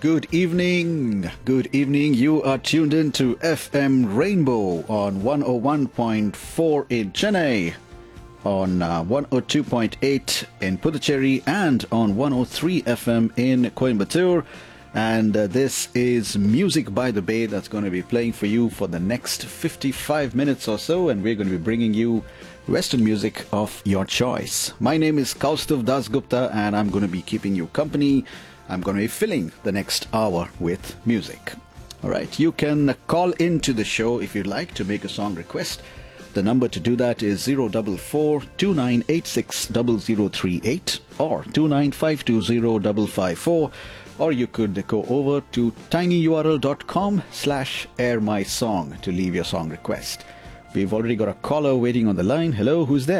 Good evening. Good evening. You are tuned in to FM Rainbow on 101.4 in Chennai, on 102.8 in Puducherry, and on 103 FM in Coimbatore. And this is Music by the Bay that's going to be playing for you for the next 55 minutes or so. And we're going to be bringing you Western music of your choice. My name is Kaustav Dasgupta, and I'm going to be keeping you company. I'm going to be filling the next hour with music. All right, you can call into the show if you'd like to make a song request. The number to do that is 044-2986-0038 or 29520-554. Or you could go over to tinyurl.com/airmysong to leave your song request. We've already got a caller waiting on the line. Hello, who's there?